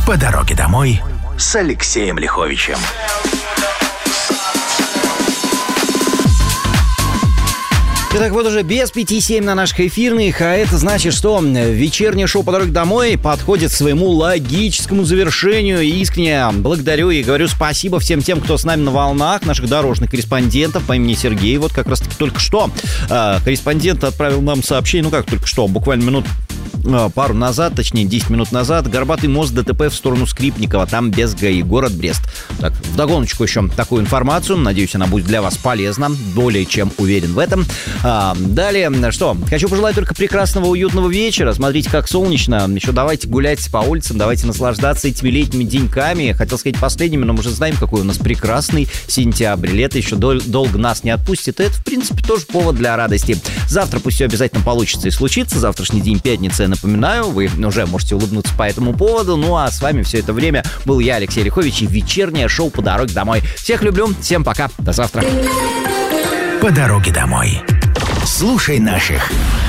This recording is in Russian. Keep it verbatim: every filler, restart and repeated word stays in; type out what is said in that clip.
По дороге домой с Алексеем Лиховичем. Итак, вот уже без пяти семь на наших эфирных, а это значит, что вечернее шоу «По дороге домой» подходит к своему логическому завершению. И искренне благодарю и говорю спасибо всем тем, кто с нами на волнах, наших дорожных корреспондентов по имени Сергей. Вот как раз-таки только что э, корреспондент отправил нам сообщение, ну как только что, буквально минут пару назад, точнее десять минут назад. Горбатый мост ДТП в сторону Скрипникова, там без ГАИ, город Брест. Так, вдогоночку еще такую информацию. Надеюсь, она будет для вас полезна. Более чем уверен в этом. А, далее, что? Хочу пожелать только прекрасного, уютного вечера. Смотрите, как солнечно. Еще давайте гулять по улицам, давайте наслаждаться этими летними деньками. Хотел сказать последними, но мы уже знаем, какой у нас прекрасный сентябрь. Лето еще дол- долго нас не отпустит. И это, в принципе, тоже повод для радости. Завтра пусть все обязательно получится и случится. Завтрашний день пятница. Напоминаю, вы уже можете улыбнуться по этому поводу. Ну а с вами все это время был я, Алексей Лихович, и вечернее шоу «По дороге домой». Всех люблю, всем пока, до завтра. По дороге домой. Слушай наших